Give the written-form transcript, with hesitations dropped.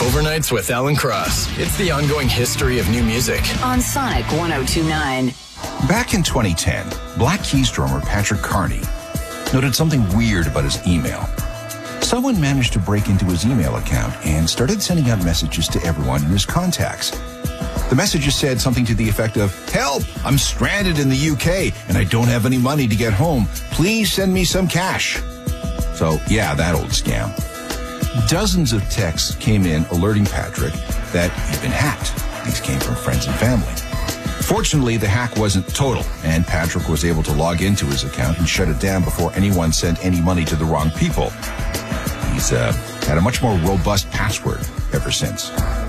Overnights with Alan Cross. It's the ongoing history of new music. On Sonic 102.9. Back in 2010, Black Keys drummer Patrick Carney noted something weird about his email. Someone managed to break into his email account and started sending out messages to everyone in his contacts. The messages said something to the effect of, "Help! I'm stranded in the UK and I don't have any money to get home. Please send me some cash." So, yeah, that old scam. Dozens of texts came in alerting Patrick that he'd been hacked. These came from friends and family. Fortunately, the hack wasn't total, and Patrick was able to log into his account and shut it down before anyone sent any money to the wrong people. He's had a much more robust password ever since.